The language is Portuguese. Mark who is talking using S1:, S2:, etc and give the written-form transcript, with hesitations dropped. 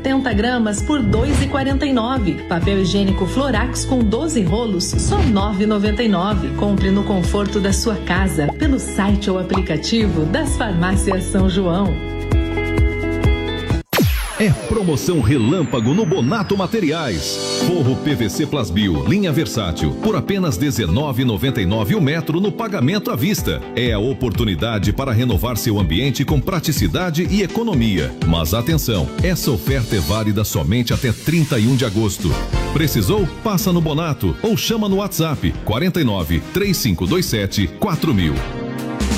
S1: 70 gramas por R$ 2,49. Papel higiênico Florax com 12 rolos, só R$ 9,99. Compre no conforto da sua casa, pelo site ou aplicativo das Farmácias São João.
S2: É promoção relâmpago no Bonato Materiais. Forro PVC Plasbil, linha versátil, por apenas R$ 19,99 o metro no pagamento à vista. É a oportunidade para renovar seu ambiente com praticidade e economia. Mas atenção, essa oferta é válida somente até 31 de agosto. Precisou? Passa no Bonato ou chama no WhatsApp 49 3527 4000.